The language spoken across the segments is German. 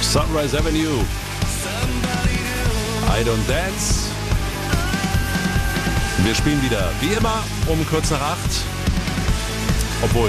Sunrise Avenue. I Don't Dance. Wir spielen wieder, wie immer, um kurz nach 8. Obwohl,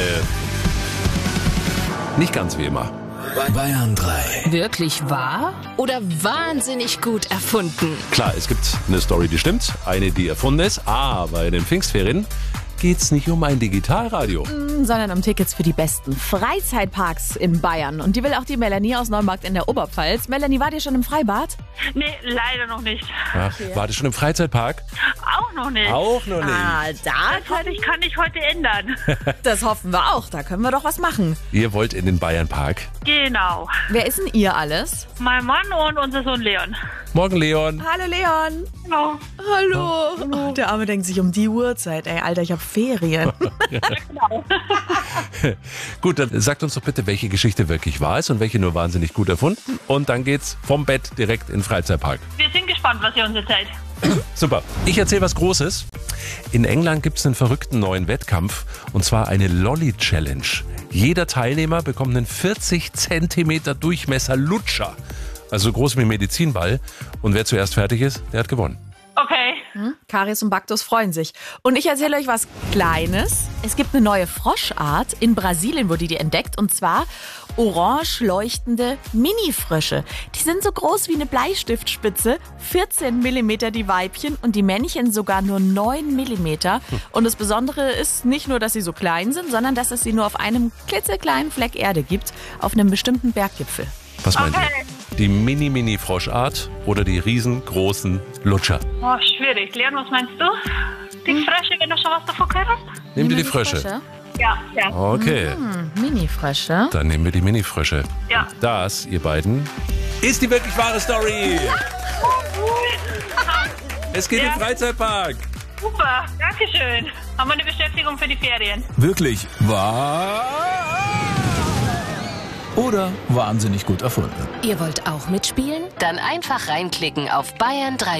nicht ganz wie immer. Bayern 3. Wirklich wahr oder wahnsinnig gut erfunden? Klar, es gibt eine Story, die stimmt, eine, die erfunden ist, aber in den Pfingstferien geht's nicht um ein Digitalradio. Sondern um Tickets für die besten Freizeitparks in Bayern. Und die will auch die Melanie aus Neumarkt in der Oberpfalz. Melanie, wart ihr schon im Freibad? Nee, leider noch nicht. Ach, wart ihr schon im Freizeitpark? Auch noch nicht. Auch noch nicht. Das kann ich heute ändern. Das hoffen wir auch. Da können wir doch was machen. Ihr wollt in den Bayernpark. Genau. Wer ist denn ihr alles? Mein Mann und unser Sohn Leon. Morgen, Leon. Hallo Leon. Genau. Hallo. Oh, der Arme denkt sich um die Uhrzeit. Ey, Alter, ich habe Ferien. Genau. Gut, dann sagt uns doch bitte, welche Geschichte wirklich wahr ist und welche nur wahnsinnig gut erfunden. Und dann geht's vom Bett direkt in den Freizeitpark. Wir sind gespannt, was ihr uns erzählt. Super. Ich erzähle was Großes. In England gibt es einen verrückten neuen Wettkampf, und zwar eine Lolly-Challenge. Jeder Teilnehmer bekommt einen 40 Zentimeter Durchmesser Lutscher. Also so groß wie ein Medizinball. Und wer zuerst fertig ist, der hat gewonnen. Okay. Karies und Baktus freuen sich. Und ich erzähle euch was Kleines. Es gibt eine neue Froschart. In Brasilien wurde die entdeckt. Und zwar orange leuchtende Mini-Frösche. Die sind so groß wie eine Bleistiftspitze. 14 mm die Weibchen und die Männchen sogar nur 9 mm. Und das Besondere ist nicht nur, dass sie so klein sind, sondern dass es sie nur auf einem klitzekleinen Fleck Erde gibt. Auf einem bestimmten Berggipfel. Was meint Okay. ihr? Die Mini-Mini-Froschart oder die riesengroßen Lutscher? Oh, schwierig. Leon, was meinst du? Die Frösche, wenn du schon was davon gehört hast? Nehmen wir die Frösche. Ja. Okay, Mini-Frösche. dann nehmen wir die Mini-Frösche. Ja. Das, ihr beiden, ist die wirklich wahre Story. Es geht in den Freizeitpark. Super. Dankeschön. Haben wir eine Beschäftigung für die Ferien? Wirklich wahr? Oder wahnsinnig gut erfunden? Ihr wollt auch mitspielen? Dann einfach reinklicken auf bayern3